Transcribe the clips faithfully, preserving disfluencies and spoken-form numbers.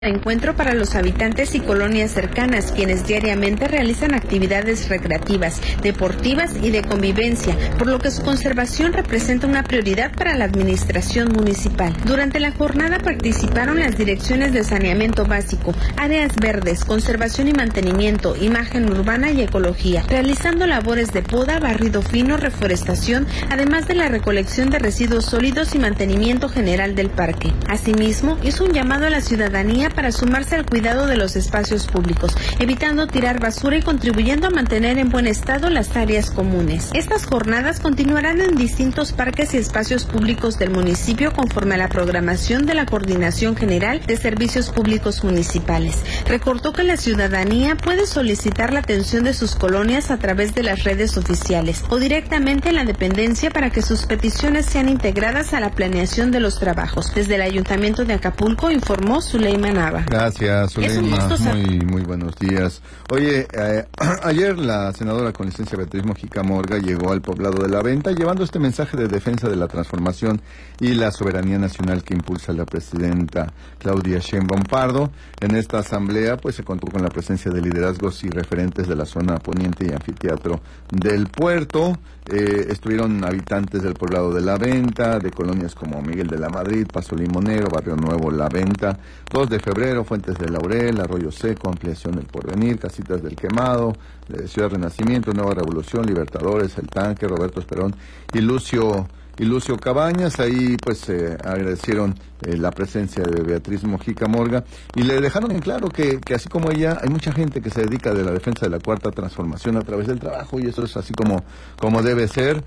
Encuentro para los habitantes y colonias cercanas, quienes diariamente realizan actividades recreativas, deportivas y de convivencia, por lo que su conservación representa una prioridad para la administración municipal. Durante la jornada participaron las direcciones de saneamiento básico, áreas verdes, conservación y mantenimiento, imagen urbana y ecología, realizando labores de poda, barrido fino, reforestación, además de la recolección de residuos sólidos y mantenimiento general del parque. Asimismo, hizo un llamado a la ciudadanía para sumarse al cuidado de los espacios públicos, evitando tirar basura y contribuyendo a mantener en buen estado las áreas comunes. Estas jornadas continuarán en distintos parques y espacios públicos del municipio conforme a la programación de la Coordinación General de Servicios Públicos Municipales. Recordó que la ciudadanía puede solicitar la atención de sus colonias a través de las redes oficiales o directamente en la dependencia para que sus peticiones sean integradas a la planeación de los trabajos. Desde el Ayuntamiento de Acapulco informó Zuleima Nava. Gracias, Zuleima. Muy, muy buenos días. Oye, eh, ayer la senadora con licencia Beatriz Mojica Morga llegó al poblado de La Venta llevando este mensaje de defensa de la transformación y la soberanía nacional que impulsa la presidenta Claudia Sheinbaum Pardo. En esta asamblea pues se contó con la presencia de liderazgos y referentes de la zona poniente y anfiteatro del puerto. Eh, estuvieron habitantes del poblado de La Venta, de colonias como Miguel de la Madrid, Paso Limonero, Barrio Nuevo, La Venta, dos de febrero, Fuentes de Laurel, Arroyo Seco, Ampliación del Porvenir, Casitas del Quemado, eh, Ciudad Renacimiento, Nueva Revolución, Libertadores, El Tanque, Roberto Esperón y Lucio y Lucio Cabañas. Ahí pues eh, agradecieron eh, la presencia de Beatriz Mojica Morga y le dejaron en claro que, que así como ella, hay mucha gente que se dedica de la defensa de la cuarta transformación a través del trabajo y eso es así como, como debe ser.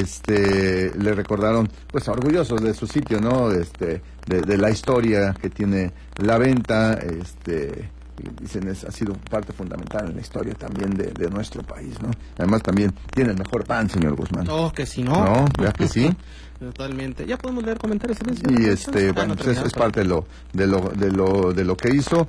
Este, le recordaron pues orgullosos de su sitio, ¿no? Este, de, de la historia que tiene La Venta, este... dicen es, ha sido parte fundamental en la historia también de, de nuestro país, ¿no? Además también tiene el mejor pan, señor Guzmán. No, que sí, ¿no? No, ¿verdad que sí? Totalmente. Ya podemos leer comentarios. Y este, bueno, pues eso es parte de lo, de lo, de lo, de lo que hizo,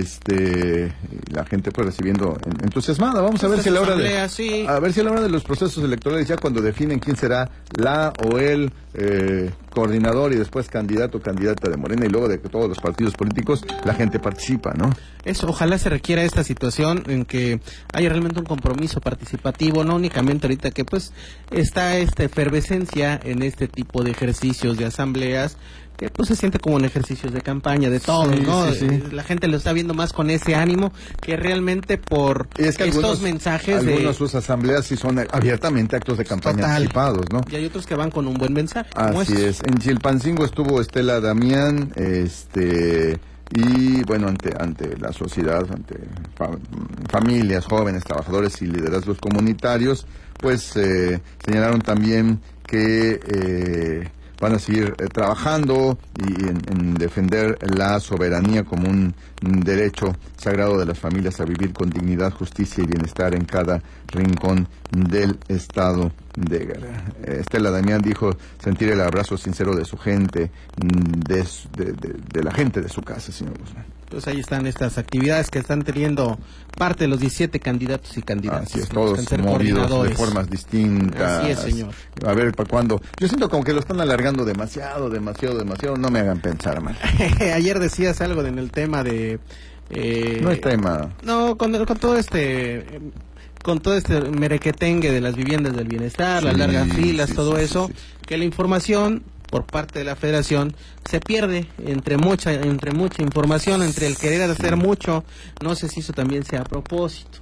este, la gente pues recibiendo entusiasmada. Vamos a ver si a la hora de, sí. a ver si a la hora de los procesos electorales ya cuando definen quién será la o el eh, coordinador y después candidato o candidata de Morena y luego de que todos los partidos políticos la gente participa, ¿no? Eso, ojalá se requiera esta situación en que haya realmente un compromiso participativo, no únicamente ahorita que pues está esta efervescencia en este tipo de ejercicios de asambleas, que pues se siente como en ejercicios de campaña de todos, sí, ¿no? Sí, sí. La gente lo está viendo más con ese ánimo que realmente por es que estos algunos, mensajes algunos de... sus asambleas sí son abiertamente actos de campaña Total. anticipados, ¿no? Y hay otros que van con un buen mensaje. Como Así estos. es. En Chilpancingo estuvo Estela Damián, este... y bueno, ante ante la sociedad, ante fa familias, jóvenes, trabajadores y liderazgos comunitarios, pues eh, señalaron también que eh, van a seguir eh, trabajando y en, en defender la soberanía como un, un derecho sagrado de las familias a vivir con dignidad, justicia y bienestar en cada rincón del estado de guerra. Eh, Estela Damián dijo sentir el abrazo sincero de su gente, de, de, de, de la gente de su casa, señor Guzmán. Pues ahí están estas actividades que están teniendo parte de los diecisiete candidatos y candidatas. Así es, todos movidos de formas distintas. Así es, señor. A ver, ¿para cuándo? Yo siento como que lo están alargando demasiado, demasiado, demasiado. No me hagan pensar mal. Ayer decías algo en el tema de... Eh, no es tema. No, con, con todo este... con todo este merequetengue de las viviendas del bienestar, sí, las largas filas, sí, todo sí, eso, sí, sí. que la información por parte de la Federación se pierde entre mucha entre mucha información, entre el querer hacer sí. mucho, no sé si eso también sea a propósito,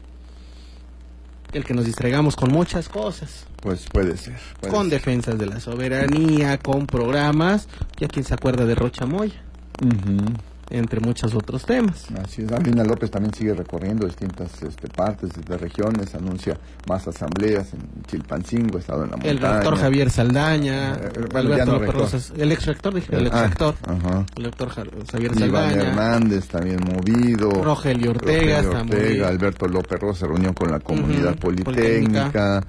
el que nos distraigamos con muchas cosas. Pues puede ser. Puede con ser. defensas de la soberanía, con programas, ya quien se acuerda de Rocha Moya. Uh-huh. Entre muchos otros temas. Así es. Alina López también sigue recorriendo distintas este, partes de regiones, anuncia más asambleas en Chilpancingo, Estado en la Montaña. El rector Javier Saldaña, eh, eh, bueno, Alberto no López Rosas, el ex rector, dije, el ex rector, ah, el rector Javier Saldaña. Iván Hernández también movido. Rogelio Ortega, Rogelio Ortega Alberto López Rosas se reunió con la comunidad uh-huh, politécnica,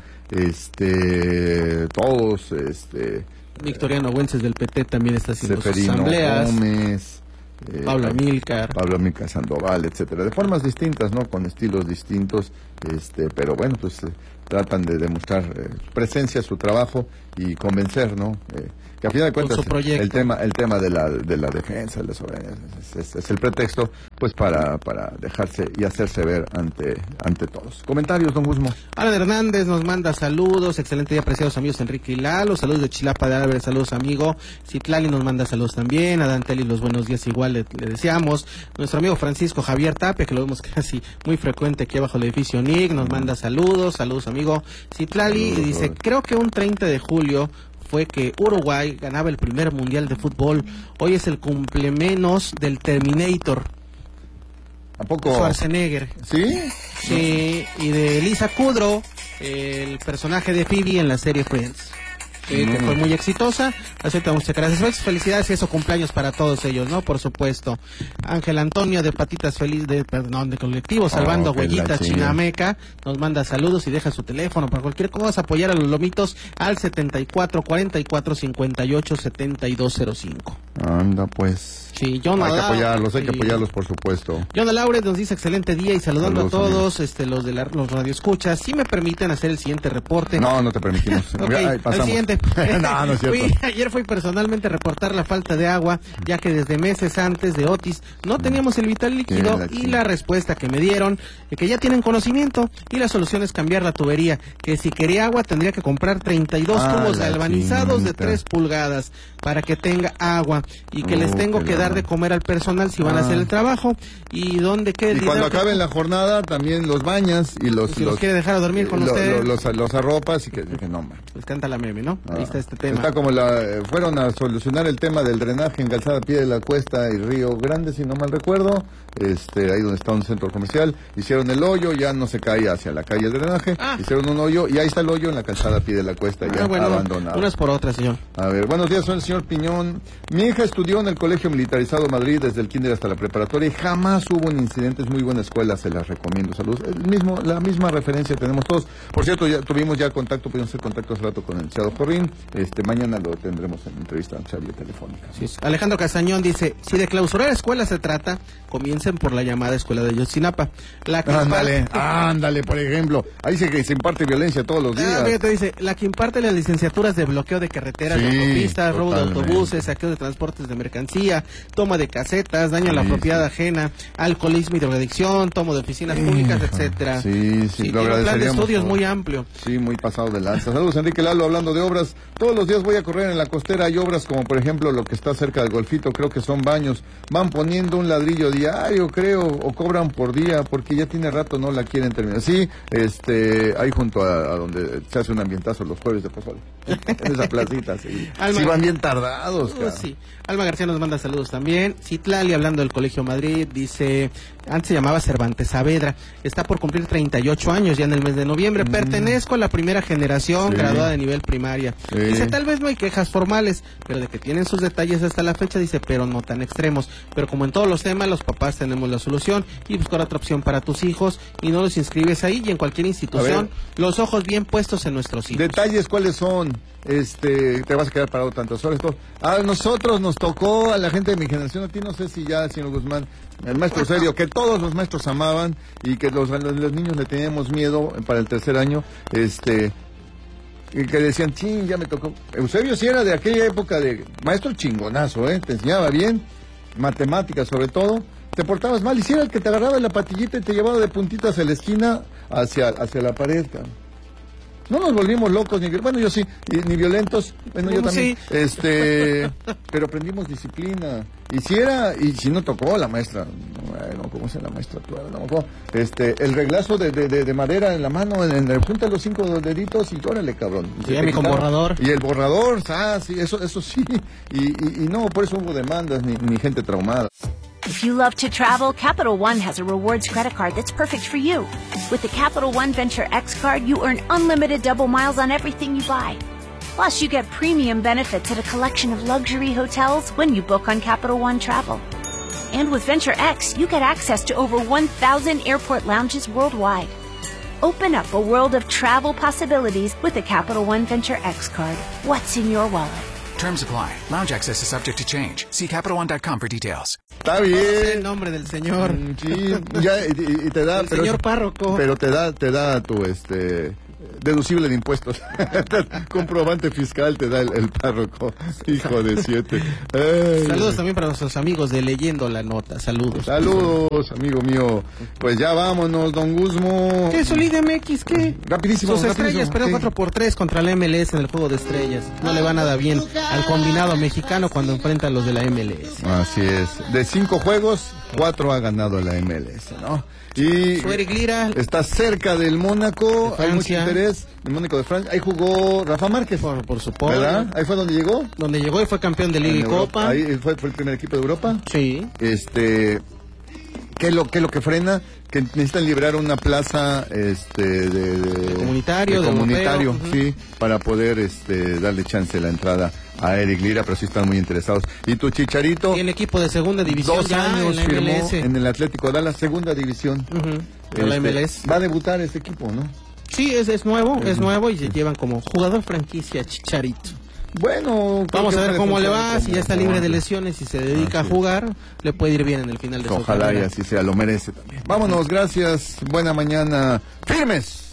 este, todos, este. Victoriano Güences del P T también está haciendo Seferino sus asambleas. Gómez. Eh, Pablo Amílcar. Pablo Amílcar Sandoval, etcétera, de formas distintas, ¿no? Con estilos distintos, este, pero bueno, pues tratan de demostrar eh, presencia, su trabajo y convencer, ¿no? Eh, que a final de cuentas el tema el tema de la de la defensa de la soberanía es, es, es el pretexto pues para para dejarse y hacerse ver ante ante todos. Comentarios, don Guzmán. Alan Hernández nos manda saludos, excelente día, apreciados amigos Enrique y Lalo, saludos de Chilapa de Álvarez, saludos amigo. Citlali nos manda saludos también, a Danteli los buenos días igual le, le deseamos. Nuestro amigo Francisco Javier Tapia, que lo vemos casi muy frecuente aquí abajo del edificio N I C, nos manda saludos, saludos amigo. Citlali saludos, dice, creo que un treinta de julio fue que Uruguay ganaba el primer mundial de fútbol. Hoy es el cumplemenos del Terminator. ¿A poco? Schwarzenegger. ¿Sí? Sí, y de Lisa Kudrow, el personaje de Phoebe en la serie Friends. Eh, que fue muy exitosa, acepta muchas gracias, felicidades y eso, cumpleaños para todos ellos, ¿no? Por supuesto. Ángel Antonio de Patitas Feliz, de, perdón, de Colectivo Salvando oh, Huellitas Chinameca, nos manda saludos y deja su teléfono para cualquier cosa, apoyar a los lomitos al setenta y cuatro cuarenta y cuatro cincuenta y ocho setenta y dos cero cinco. Anda pues. Sí, John hay que apoyarlos, hay sí. que apoyarlos, por supuesto. John Laure nos dice excelente día y saludando saludos, a todos, amigos. este los de la, los radioescuchas. Si me permiten hacer el siguiente reporte. No, no te permitimos. okay, Ay, pasamos. El siguiente. no, no es cierto. Fui, ayer fui personalmente a reportar la falta de agua, ya que desde meses antes de Otis no teníamos el vital líquido la y la respuesta que me dieron, que ya tienen conocimiento y la solución es cambiar la tubería, que si quería agua tendría que comprar treinta y dos ah, tubos galvanizados chinita. de tres pulgadas para que tenga agua y que oh, les tengo que dar de comer al personal si van ah. a hacer el trabajo y dónde quede y cuando acabe la jornada también los bañas y los si los, los quiere dejar a dormir con lo, usted lo, los, los arropas y que, que no man. Les canta la meme, ¿no? Ah. Ahí está este tema. Está como la eh, fueron a solucionar el tema del drenaje en Calzada Pie de la Cuesta y Río Grande, si no mal recuerdo, este ahí donde está un centro comercial, hicieron el hoyo, ya no se caía hacia la calle el drenaje, ah. hicieron un hoyo y ahí está el hoyo en la Calzada Pie de la Cuesta ah, ya bueno, abandonado. Unas por otras, señor. A ver, buenos días, soy el señor Piñón. Mi hija estudió en el Colegio Militarizado Madrid desde el kinder hasta la preparatoria y jamás hubo un incidente, es muy buena escuela, se las recomiendo. Saludos. El mismo, la misma referencia tenemos todos. Por cierto, ya tuvimos ya contacto, pudimos hacer contacto hace rato con el licenciado Jorrín. Este, mañana lo tendremos en entrevista vía telefónica. Sí, Alejandro Castañón dice, si de clausurar escuela se trata, comiencen por la llamada escuela de Yotzinapa. La que ándale, imparte... ándale, por ejemplo. Ahí dice que se imparte violencia todos los días. Ah, fíjate, dice, la que imparte las licenciaturas de bloqueo de carreteras, sí, de autopistas, robo de autobuses, saqueo de transportes de mercancía, toma de casetas, daño a la sí, propiedad sí. ajena, alcoholismo y drogadicción, tomo de oficinas sí, públicas, etcétera. Sí, sí, sí, lo tiene un plan de estudios por... muy amplio. Sí, muy pasado de lanza. Saludos, Enrique Lalo, hablando de obras. Todos los días voy a correr en la costera, hay obras como por ejemplo lo que está cerca del Golfito, creo que son baños. Van poniendo un ladrillo diario, creo, o cobran por día, porque ya tiene rato no la quieren terminar. Sí, este, ahí junto a, a donde se hace un ambientazo los jueves de pozole. En esa placita, sí. Alma, sí, van bien tardados, uh, sí. Alma García nos manda saludos también. Citlali, hablando del Colegio Madrid, dice, antes se llamaba Cervantes Saavedra, está por cumplir treinta y ocho años ya en el mes de noviembre, mm. pertenezco a la primera generación sí. graduada de nivel primaria. Sí. Dice, tal vez no hay quejas formales, pero de que tienen sus detalles hasta la fecha, dice, pero no tan extremos. Pero como en todos los temas, los papás tenemos la solución y buscar otra opción para tus hijos y no los inscribes ahí y en cualquier institución, los ojos bien puestos en nuestros hijos. Detalles, ¿cuáles son? Este, te vas a quedar parado tantas horas. Todo. A nosotros nos tocó, a la gente de mi generación, a ti no sé si ya, señor Guzmán, el maestro serio, que todos los maestros amaban y que los, los, los niños le teníamos miedo para el tercer año, este, y que decían, ching, ya me tocó. Eusebio sí era de aquella época de maestro chingonazo, ¿eh? Te enseñaba bien, matemáticas sobre todo, te portabas mal, y si era el que te agarraba la patillita y te llevaba de puntitas a la esquina hacia, hacia la pared, cabrón. No nos volvimos locos, ni bueno, yo sí, ni violentos, bueno, yo también, sí. este, pero aprendimos disciplina, y si era, y si no tocó la maestra, bueno, ¿cómo es la maestra? No, no, este, el reglazo de, de, de, de madera en la mano, en, en, junta los cinco deditos y órale, cabrón. Sí, mi con borrador. Y el borrador, ah, sí, eso, eso sí, y, y, y no, por eso hubo demandas, ni, ni gente traumada. If you love to travel, Capital One has a rewards credit card that's perfect for you. With the Capital One Venture X card, you earn unlimited double miles on everything you buy. Plus, you get premium benefits at a collection of luxury hotels when you book on Capital One Travel. And with Venture X, you get access to over one thousand airport lounges worldwide. Open up a world of travel possibilities with the Capital One Venture X card. What's in your wallet? Terms apply. Lounge access is subject to change. See Capital One dot com for details. Está bien. El nombre del señor. Sí, ya, y, y te da. El pero, señor párroco. Pero te da, te da tu, este, deducible de impuestos. Comprobante fiscal te da el, el párroco. Hijo de siete. Ay, saludos también para nuestros amigos de Leyendo la Nota. Saludos. Saludos, amigo mío. Pues ya vámonos, don Guzmo. ¿Qué Solid M X? ¿Qué? Rapidísimo. Sus rapidísimo. estrellas perdieron cuatro por tres contra la M L S en el juego de estrellas. No le va nada bien al combinado mexicano cuando enfrenta a los de la M L S. Así es. De cinco juegos, cuatro ha ganado la M L S, ¿no? Y Eric Lira está cerca del Mónaco, de hay mucho interés, el Mónaco de Francia. Ahí jugó Rafa Márquez. Por, por supuesto. ¿Verdad? Ahí fue donde llegó. Donde llegó y fue campeón de Liga y Copa. Ahí fue, fue el primer equipo de Europa. Sí. Este, ¿qué es lo, qué es lo que frena? Que necesitan liberar una plaza este de, de, de comunitario, de de comunitario, europeo. Sí, para poder este darle chance de la entrada a Eric Lira, pero sí están muy interesados. Y tu Chicharito, y el equipo de segunda división, dos ya años en la firmó M L S. en el Atlético de la segunda división. Uh-huh. Este, la M L S. Va a debutar este equipo, ¿no? Sí, es, es nuevo, es, es nuevo y se llevan como jugador franquicia Chicharito. Bueno, vamos a ver cómo le va, como, si ya está libre de lesiones y se dedica así a jugar, le puede ir bien en el final de su Ojalá carrera. y así sea, lo merece también. Vámonos, gracias, buena mañana, firmes.